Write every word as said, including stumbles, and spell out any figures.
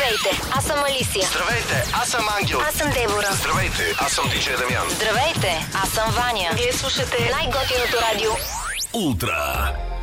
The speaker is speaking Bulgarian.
Здравейте, аз съм Алисия. Здравейте, аз съм Ангел. Аз съм Дебора. Здравейте, аз съм диджей Дамян. Здравейте, аз съм Ваня. Вие слушате най-готиното радио Ултра.